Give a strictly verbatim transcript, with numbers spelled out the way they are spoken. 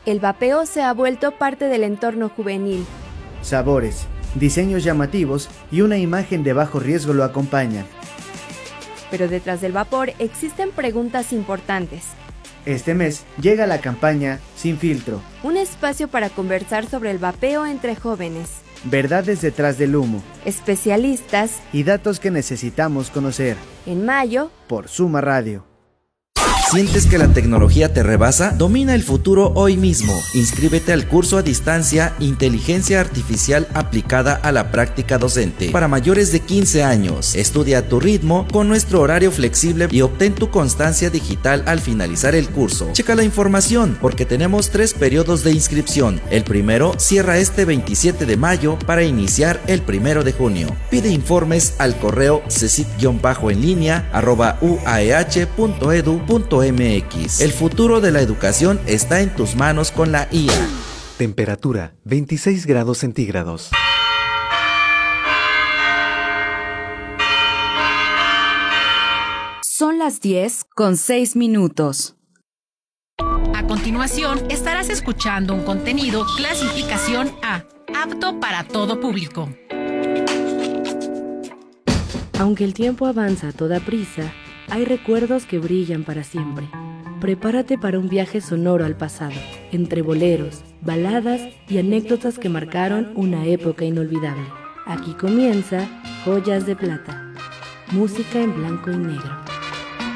el vapeo se ha vuelto parte del entorno juvenil. Sabores, diseños llamativos y una imagen de bajo riesgo lo acompañan. Pero detrás del vapor existen preguntas importantes. Este mes llega la campaña Sin Filtro, un espacio para conversar sobre el vapeo entre jóvenes. Verdades detrás del humo. Especialistas y datos que necesitamos conocer. En mayo, por Suma Radio. ¿Sientes que la tecnología te rebasa? Domina el futuro hoy mismo. Inscríbete al curso a distancia Inteligencia Artificial aplicada a la práctica docente para mayores de quince años. Estudia a tu ritmo con nuestro horario flexible y obtén tu constancia digital al finalizar el curso. Checa la información porque tenemos tres periodos de inscripción. El primero cierra este veintisiete de mayo para iniciar el primero de junio. Pide informes al correo cesit-en línea arroba u a e h punto edu punto m x. El futuro de la educación está en tus manos con la I A. Temperatura veintiséis grados centígrados. Son las diez con seis minutos. A continuación, estarás escuchando un contenido clasificación A, apto para todo público. Aunque el tiempo avanza a toda prisa, hay recuerdos que brillan para siempre. Prepárate para un viaje sonoro al pasado, entre boleros, baladas y anécdotas que marcaron una época inolvidable. Aquí comienza Joyas de Plata, música en blanco y negro.